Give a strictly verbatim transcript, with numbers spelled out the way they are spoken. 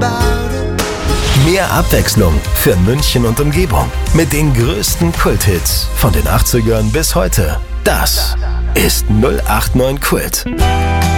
Mehr Abwechslung für München und Umgebung mit den größten Kulthits von den achtzigern bis heute. Das ist null acht neun Kult.